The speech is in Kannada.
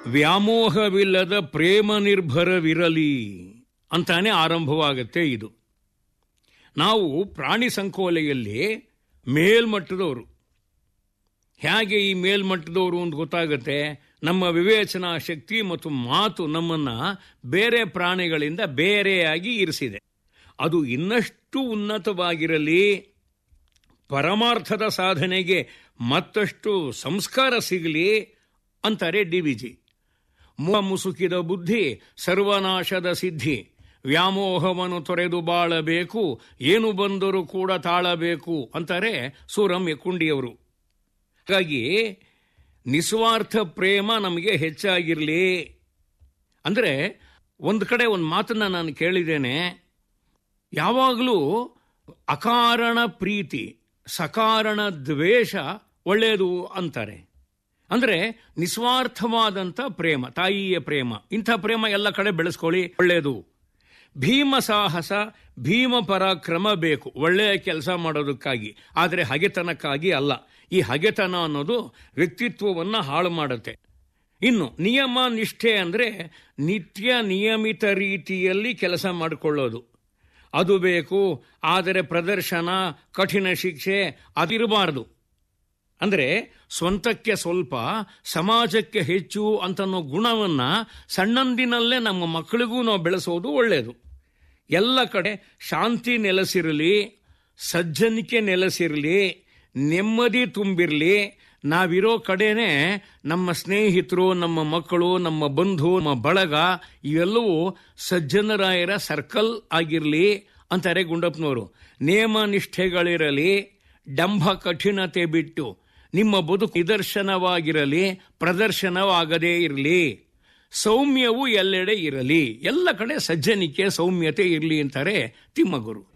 ವ್ಯಾಮೋಹವಿಲ್ಲದ ಪ್ರೇಮ ನಿರ್ಭರವಿರಲಿ ಅಂತಾನೆ ಆರಂಭವಾಗುತ್ತೆ ಇದು. ನಾವು ಪ್ರಾಣಿ ಸಂಕೋಲೆಯಲ್ಲಿ ಮೇಲ್ಮಟ್ಟದವರು. ಹೇಗೆ ಈ ಮೇಲ್ಮಟ್ಟದವರು ಅಂತ ಗೊತ್ತಾಗುತ್ತೆ? ನಮ್ಮ ವಿವೇಚನಾ ಶಕ್ತಿ ಮತ್ತು ಮಾತು ನಮ್ಮನ್ನು ಬೇರೆ ಪ್ರಾಣಿಗಳಿಂದ ಬೇರೆಯಾಗಿ ಇರಿಸಿದೆ. ಅದು ಇನ್ನಷ್ಟು ಉನ್ನತವಾಗಿರಲಿ, ಪರಮಾರ್ಥದ ಸಾಧನೆಗೆ ಮತ್ತಷ್ಟು ಸಂಸ್ಕಾರ ಸಿಗಲಿ ಅಂತಾರೆ DVG. ಮುಸುಕಿದ ಬುದ್ಧಿ ಸರ್ವನಾಶದ ಸಿದ್ಧಿ, ವ್ಯಾಮೋಹವನ್ನು ತೊರೆದು ಬಾಳಬೇಕು, ಏನು ಬಂದರೂ ಕೂಡ ತಾಳಬೇಕು ಅಂತಾರೆ ಸೂರಂ ಯಕ್ಕುಂಡಿಯವರು. ಹಾಗಾಗಿ ನಿಸ್ವಾರ್ಥ ಪ್ರೇಮ ನಮಗೆ ಹೆಚ್ಚಾಗಿರಲಿ ಅಂದರೆ, ಒಂದು ಕಡೆ ಒಂದು ಮಾತನ್ನು ನಾನು ಕೇಳಿದ್ದೇನೆ, ಯಾವಾಗಲೂ ಅಕಾರಣ ಪ್ರೀತಿ ಸಕಾರಣ ದ್ವೇಷ ಒಳ್ಳೆಯದು ಅಂತಾರೆ. ಅಂದರೆ ನಿಸ್ವಾರ್ಥವಾದಂಥ ಪ್ರೇಮ, ತಾಯಿಯ ಪ್ರೇಮ, ಇಂಥ ಪ್ರೇಮ ಎಲ್ಲ ಕಡೆ ಬೆಳೆಸ್ಕೊಳ್ಳಿ, ಒಳ್ಳೆಯದು. ಭೀಮ ಸಾಹಸ, ಭೀಮ ಪರಾಕ್ರಮ ಬೇಕು ಒಳ್ಳೆಯ ಕೆಲಸ ಮಾಡೋದಕ್ಕಾಗಿ, ಆದರೆ ಹಗೆತನಕ್ಕಾಗಿ ಅಲ್ಲ. ಈ ಹಗೆತನ ಅನ್ನೋದು ವ್ಯಕ್ತಿತ್ವವನ್ನು ಹಾಳು ಮಾಡುತ್ತೆ. ಇನ್ನು ನಿಯಮ ನಿಷ್ಠೆ ಅಂದರೆ ನಿತ್ಯ ನಿಯಮಿತ ರೀತಿಯಲ್ಲಿ ಕೆಲಸ ಮಾಡಿಕೊಳ್ಳೋದು, ಅದು ಬೇಕು. ಆದರೆ ಪ್ರದರ್ಶನ, ಕಠಿಣ ಶಿಕ್ಷೆ ಅದಿರಬಾರದು. ಅಂದರೆ ಸ್ವಂತಕ್ಕೆ ಸ್ವಲ್ಪ ಸಮಾಜಕ್ಕೆ ಹೆಚ್ಚು ಅಂತನ್ನೋ ಗುಣವನ್ನು ಸಣ್ಣಂದಿನಲ್ಲೇ ನಮ್ಮ ಮಕ್ಕಳಿಗೂ ನಾವು ಬೆಳೆಸೋದು ಒಳ್ಳೆಯದು. ಎಲ್ಲ ಕಡೆ ಶಾಂತಿ ನೆಲೆಸಿರಲಿ, ಸಜ್ಜನಿಕೆ ನೆಲೆಸಿರಲಿ, ನೆಮ್ಮದಿ ತುಂಬಿರಲಿ. ನಾವಿರೋ ಕಡೆನೇ ನಮ್ಮ ಸ್ನೇಹಿತರು, ನಮ್ಮ ಮಕ್ಕಳು, ನಮ್ಮ ಬಂಧು, ನಮ್ಮ ಬಳಗ ಇವೆಲ್ಲವೂ ಸಜ್ಜನರಾಯರ ಸರ್ಕಲ್ ಆಗಿರಲಿ ಅಂತಾರೆ ಗುಂಡಪ್ಪನವರು. ನೇಮ ನಿಷ್ಠೆಗಳಿರಲಿ, ಡಂಭ ಕಠಿಣತೆ ಬಿಟ್ಟು ನಿಮ್ಮ ಬದುಕು ನಿದರ್ಶನವಾಗಿರಲಿ, ಪ್ರದರ್ಶನವಾಗದೇ ಇರಲಿ. ಸೌಮ್ಯವು ಎಲ್ಲೆಡೆ ಇರಲಿ, ಎಲ್ಲ ಕಡೆ ಸಜ್ಜನಿಕೆ ಸೌಮ್ಯತೆ ಇರಲಿ ಅಂತಾರೆ ತಿಮ್ಮಗುರು.